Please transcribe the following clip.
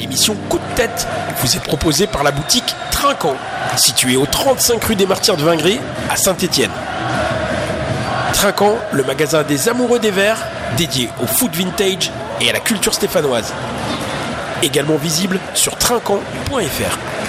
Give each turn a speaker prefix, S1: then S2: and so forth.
S1: L'émission Coup de tête vous est proposée par la boutique Trinquant, située au 35 rue des Martyrs de Vingré à Saint-Étienne. Trinquant, le magasin des amoureux des verres, dédié au food vintage et à la culture stéphanoise. Également visible sur trinquant.fr.